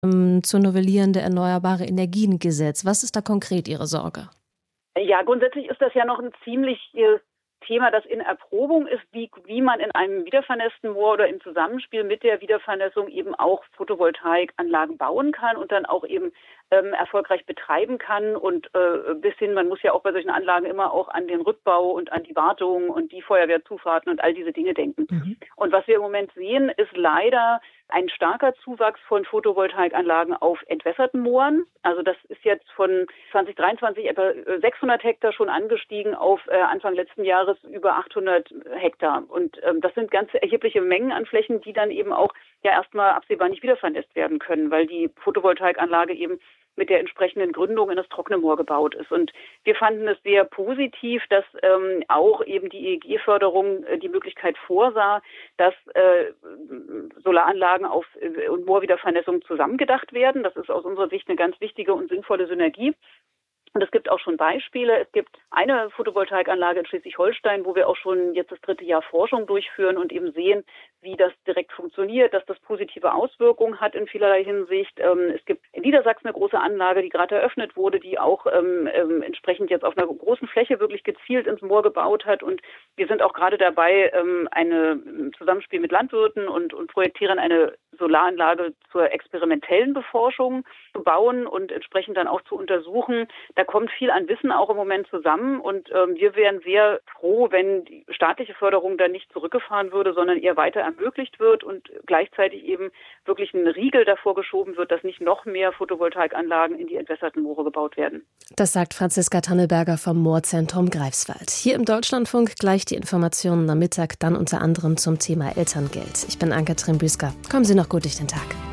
zu novellierende Erneuerbare Energien-Gesetz. Was ist da konkret Ihre Sorge? Ja, grundsätzlich ist das ja noch ein ziemliches Thema, das in Erprobung ist, wie man in einem wiedervernässten Moor oder im Zusammenspiel mit der Wiedervernässung eben auch Photovoltaikanlagen bauen kann und dann auch eben erfolgreich betreiben kann und bis hin, man muss ja auch bei solchen Anlagen immer auch an den Rückbau und an die Wartung und die Feuerwehrzufahrten und all diese Dinge denken. Und was wir im Moment sehen, ist leider ein starker Zuwachs von Photovoltaikanlagen auf entwässerten Mooren. Also das ist jetzt von 2023 etwa 600 Hektar schon angestiegen auf Anfang letzten Jahres über 800 Hektar. Und das sind ganz erhebliche Mengen an Flächen, die dann eben auch ja erstmal absehbar nicht wiedervernässt werden können, weil die Photovoltaikanlage eben mit der entsprechenden Gründung in das trockene Moor gebaut ist. Und wir fanden es sehr positiv, dass auch eben die EEG-Förderung die Möglichkeit vorsah, dass Solaranlagen und Moorwiedervernässung zusammengedacht werden. Das ist aus unserer Sicht eine ganz wichtige und sinnvolle Synergie. Und es gibt auch schon Beispiele. Es gibt eine Photovoltaikanlage in Schleswig-Holstein, wo wir auch schon jetzt das 3. Jahr Forschung durchführen und eben sehen, wie das direkt funktioniert, dass das positive Auswirkungen hat in vielerlei Hinsicht. Es gibt in Niedersachsen eine große Anlage, die gerade eröffnet wurde, die auch entsprechend jetzt auf einer großen Fläche wirklich gezielt ins Moor gebaut hat. Und wir sind auch gerade dabei, ein Zusammenspiel mit Landwirten und projektieren eine Solaranlage zur experimentellen Beforschung zu bauen und entsprechend dann auch zu untersuchen. Da kommt viel an Wissen auch im Moment zusammen und wir wären sehr froh, wenn die staatliche Förderung dann nicht zurückgefahren würde, sondern eher weiter ermöglicht wird und gleichzeitig eben wirklich ein Riegel davor geschoben wird, dass nicht noch mehr Photovoltaikanlagen in die entwässerten Moore gebaut werden. Das sagt Franziska Tannelberger vom Moorzentrum Greifswald. Hier im Deutschlandfunk gleich die Informationen am Mittag, dann unter anderem zum Thema Elterngeld. Ich bin Ann-Kathrin Büsker. Kommen Sie noch gut durch den Tag.